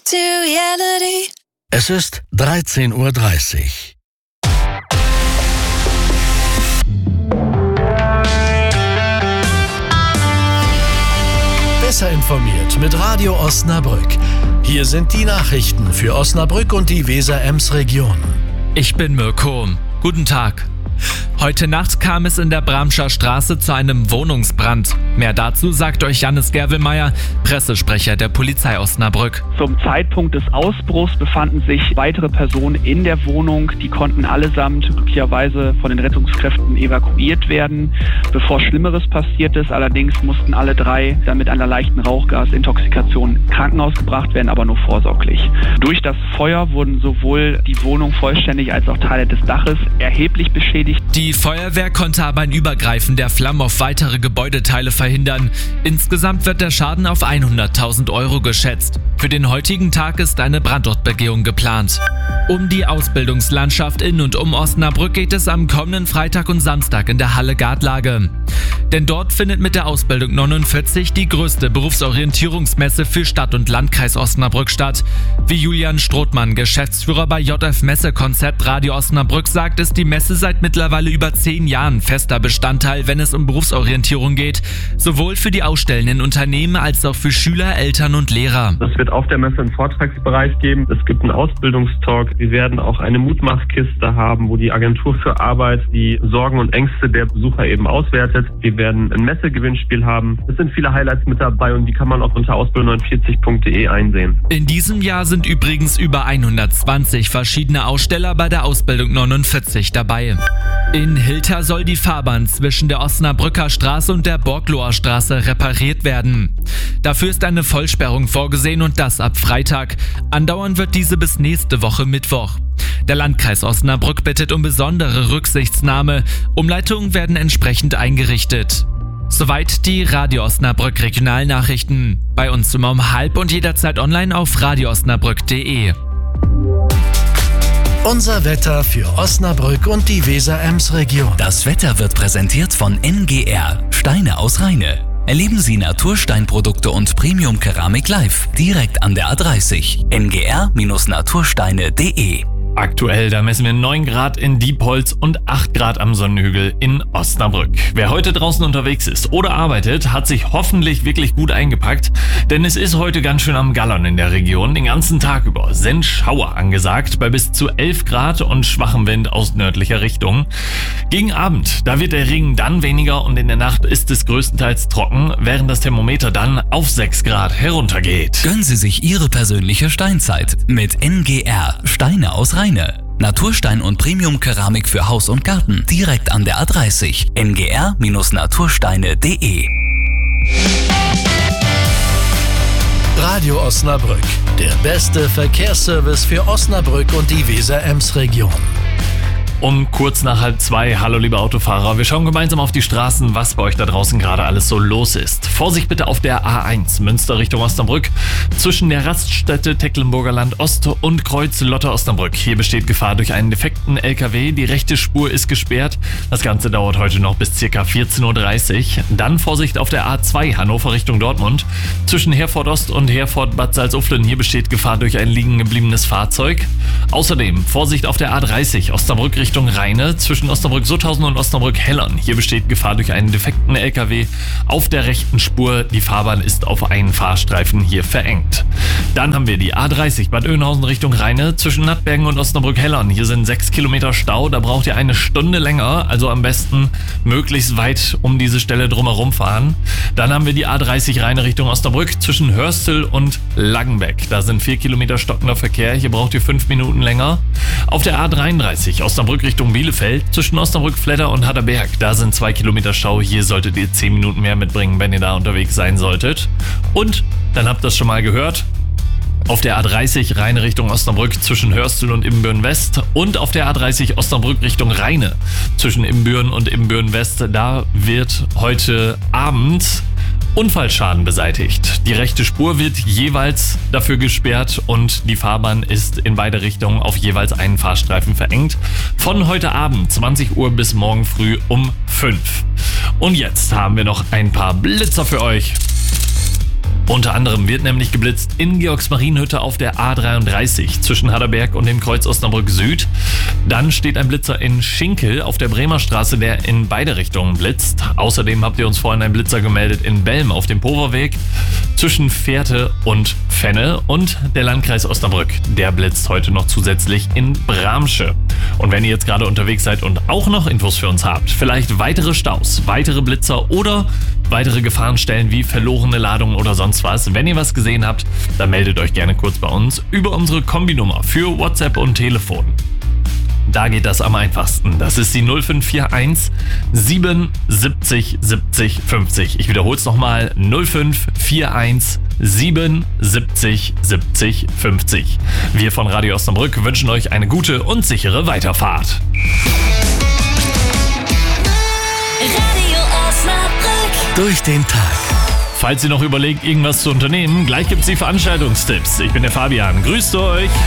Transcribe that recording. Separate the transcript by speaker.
Speaker 1: to reality.
Speaker 2: Es ist 13:30 Uhr. Besser informiert mit Radio Osnabrück. Hier sind die Nachrichten für Osnabrück und die Weser-Ems-Region.
Speaker 3: Ich bin Mirko. Guten Tag. Heute Nacht kam es in der Bramscher Straße zu einem Wohnungsbrand. Mehr dazu sagt euch Jannis Gerwelmeier, Pressesprecher der Polizei Osnabrück.
Speaker 4: Zum Zeitpunkt des Ausbruchs befanden sich weitere Personen in der Wohnung. Die konnten allesamt glücklicherweise von den Rettungskräften evakuiert werden, bevor Schlimmeres passiert ist. Allerdings mussten alle drei dann mit einer leichten Rauchgasintoxikation ins Krankenhaus gebracht werden, aber nur vorsorglich. Durch das Feuer wurden sowohl die Wohnung vollständig als auch Teile des Daches erheblich beschädigt.
Speaker 3: Die Feuerwehr konnte aber ein Übergreifen der Flammen auf weitere Gebäudeteile verhindern. Insgesamt wird der Schaden auf 100.000 Euro geschätzt. Für den heutigen Tag ist eine Brandortbegehung geplant. Um die Ausbildungslandschaft in und um Osnabrück geht es am kommenden Freitag und Samstag in der Halle Gartlage. Denn dort findet mit der Ausbildung 49 die größte Berufsorientierungsmesse für Stadt und Landkreis Osnabrück statt. Wie Julian Strothmann, Geschäftsführer bei JF Messekonzept Radio Osnabrück, sagt, ist die Messe seit mittlerweile über 10 Jahren fester Bestandteil, wenn es um Berufsorientierung geht. Sowohl für die ausstellenden Unternehmen als auch für Schüler, Eltern und Lehrer.
Speaker 5: Es wird auf der Messe einen Vortragsbereich geben. Es gibt einen Ausbildungstalk. Wir werden auch eine Mutmachkiste haben, wo die Agentur für Arbeit die Sorgen und Ängste der Besucher eben auswertet. Wir werden ein Messegewinnspiel haben. Es sind viele Highlights mit dabei und die kann man auch unter ausbildung49.de einsehen.
Speaker 3: In diesem Jahr sind übrigens über 120 verschiedene Aussteller bei der Ausbildung 49 dabei. In Hilter soll die Fahrbahn zwischen der Osnabrücker Straße und der Borgloher Straße repariert werden. Dafür ist eine Vollsperrung vorgesehen und das ab Freitag. Andauern wird diese bis nächste Woche Mittwoch. Der Landkreis Osnabrück bittet um besondere Rücksichtnahme. Umleitungen werden entsprechend eingerichtet. Soweit die Radio Osnabrück Regionalnachrichten. Bei uns immer um 12:30 und jederzeit online auf radioosnabrück.de.
Speaker 2: Unser Wetter für Osnabrück und die Weser-Ems-Region.
Speaker 6: Das Wetter wird präsentiert von NGR, Steine aus Rheine. Erleben Sie Natursteinprodukte und Premium-Keramik live, direkt an der A30. ngr-natursteine.de.
Speaker 7: Aktuell, da messen wir 9 Grad in Diepholz und 8 Grad am Sonnenhügel in Osnabrück. Wer heute draußen unterwegs ist oder arbeitet, hat sich hoffentlich wirklich gut eingepackt, denn es ist heute ganz schön am Gallern in der Region. Den ganzen Tag über sind Schauer angesagt, bei bis zu 11 Grad und schwachem Wind aus nördlicher Richtung. Gegen Abend, da wird der Regen dann weniger und in der Nacht ist es größtenteils trocken, während das Thermometer dann auf 6 Grad heruntergeht.
Speaker 6: Gönnen Sie sich Ihre persönliche Steinzeit mit NGR, Steine aus Rheine. Naturstein und Premium-Keramik für Haus und Garten, direkt an der A30. ngr-natursteine.de.
Speaker 2: Radio Osnabrück, der beste Verkehrsservice für Osnabrück und die Weser-Ems-Region.
Speaker 7: Um kurz nach 1:30, hallo liebe Autofahrer, wir schauen gemeinsam auf die Straßen, was bei euch da draußen gerade alles so los ist. Vorsicht bitte auf der A1, Münster Richtung Osnabrück, zwischen der Raststätte Tecklenburger Land Ost und Kreuz Lotte Osnabrück. Hier besteht Gefahr durch einen defekten LKW, die rechte Spur ist gesperrt. Das Ganze dauert heute noch bis ca. 14:30 Uhr. Dann Vorsicht auf der A2, Hannover Richtung Dortmund, zwischen Herford Ost und Herford Bad Salzuflen. Hier besteht Gefahr durch ein liegen gebliebenes Fahrzeug. Außerdem Vorsicht auf der A30, Osnabrück Richtung Rheine, zwischen Osnabrück-Sutthausen und Osnabrück-Hellern. Hier besteht Gefahr durch einen defekten LKW auf der rechten Spur. Die Fahrbahn ist auf einen Fahrstreifen hier verengt. Dann haben wir die A30 Bad Oeynhausen Richtung Rheine, zwischen Nattbergen und Osnabrück-Hellern. Hier sind 6 Kilometer Stau, da braucht ihr eine Stunde länger, also am besten möglichst weit um diese Stelle drumherum fahren. Dann haben wir die A30 Rheine Richtung Osnabrück, zwischen Hörstel und Langenbeck. Da sind 4 Kilometer stockender Verkehr, hier braucht ihr 5 Minuten länger. Auf der A33 Osnabrück Richtung Bielefeld, zwischen Osnabrück, Fledder und Hatterberg. Da sind 2 Kilometer Stau. Hier solltet ihr 10 Minuten mehr mitbringen, wenn ihr da unterwegs sein solltet. Und, dann habt ihr das schon mal gehört, auf der A30 Rheine Richtung Osnabrück zwischen Hörstel und Ibbenbüren West und auf der A30 Osnabrück Richtung Rheine zwischen Ibbenbüren und Ibbenbüren West. Da wird heute Abend Unfallschaden beseitigt. Die rechte Spur wird jeweils dafür gesperrt und die Fahrbahn ist in beide Richtungen auf jeweils einen Fahrstreifen verengt. Von heute Abend 20 Uhr bis morgen früh um 5. Und jetzt haben wir noch ein paar Blitzer für euch. Unter anderem wird nämlich geblitzt in Georgsmarienhütte auf der A33 zwischen Harderberg und dem Kreuz Osnabrück Süd. Dann steht ein Blitzer in Schinkel auf der Bremer Straße, der in beide Richtungen blitzt. Außerdem habt ihr uns vorhin einen Blitzer gemeldet in Belm auf dem Poverweg zwischen Fährte und Fenne. Und der Landkreis Osnabrück, der blitzt heute noch zusätzlich in Bramsche. Und wenn ihr jetzt gerade unterwegs seid und auch noch Infos für uns habt, vielleicht weitere Staus, weitere Blitzer oder weitere Gefahrenstellen wie verlorene Ladungen oder sonst was, wenn ihr was gesehen habt, dann meldet euch gerne kurz bei uns über unsere Kombinummer für WhatsApp und Telefon. Da geht das am einfachsten. Das ist die 0541 77 70 50. Ich wiederhole es nochmal. 0541 77 70 50. Wir von Radio Osnabrück wünschen euch eine gute und sichere Weiterfahrt.
Speaker 1: Radio Osnabrück.
Speaker 2: Durch den Tag.
Speaker 7: Falls ihr noch überlegt, irgendwas zu unternehmen, gleich gibt's die Veranstaltungstipps. Ich bin der Fabian. Grüßt euch!